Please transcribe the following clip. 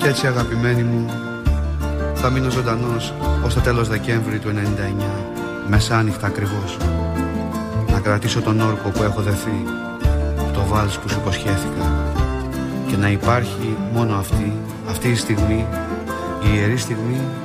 Κι έτσι αγαπημένη μου, θα μείνω ζωντανός ως το τέλος Δεκέμβρη του 99, μεσάνυχτα ακριβώς. Να κρατήσω τον όρκο που έχω δεθεί, το βάλς που σου υποσχέθηκα. Και να υπάρχει μόνο αυτή η στιγμή, η ιερή στιγμή